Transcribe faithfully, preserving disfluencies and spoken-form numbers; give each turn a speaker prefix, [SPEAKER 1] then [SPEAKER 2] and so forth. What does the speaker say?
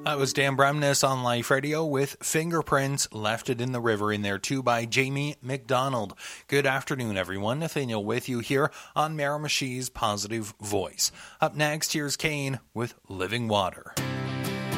[SPEAKER 1] That was Dan Bremnes on Life Radio with Fingerprints, Left It in the River in there too by Jamie McDonald. Good afternoon, everyone. Nathaniel with you here on Miramichi's Positive Voice. Up next, here's Kane with Living Water.